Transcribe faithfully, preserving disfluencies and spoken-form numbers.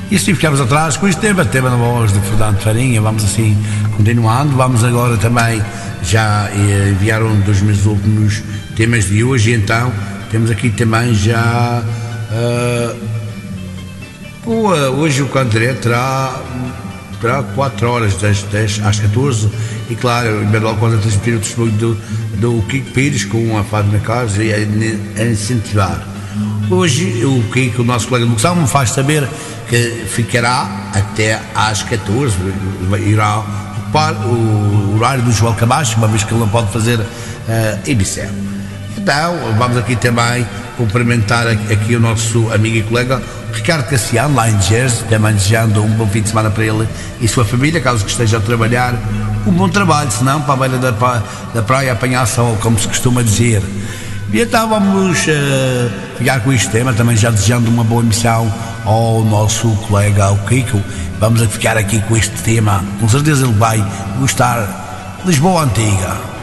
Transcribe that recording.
E assim ficamos atrás com este tema, tema da voz de Fernando Farinha. Vamos assim continuando. Vamos agora também, já eh, enviaram dos meus últimos temas de hoje, então temos aqui também já uh, o, uh, hoje o Candré terá terá quatro horas das dez às catorze, e claro, em logo quando transmitir o testemunho do, do Kiko Pires com a Fátima Carlos e a, a incentivar. Hoje o Kiko, o nosso colega de locução, me faz saber que ficará até às catorze, irá ocupar o horário do João Camacho, uma vez que ele não pode fazer uh, emissão. Então vamos aqui também cumprimentar aqui o nosso amigo e colega Ricardo Cassiano, lá em Jersey, também desejando um bom fim de semana para ele e sua família, caso que esteja a trabalhar, um bom trabalho, senão para a beira da, da praia apanhar sol, como se costuma dizer. E então vamos uh, ficar com este tema, também já desejando uma boa emissão ao nosso colega, o Kiko. Vamos ficar aqui com este tema, com certeza ele vai gostar. Lisboa Antiga.